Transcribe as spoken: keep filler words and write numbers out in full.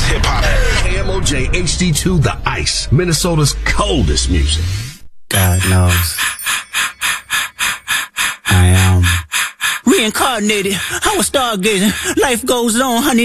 hip hop. K M O J H D two The Ice, Minnesota's coldest music. God knows. I am reincarnated. I was stargazing. Life goes on, honey.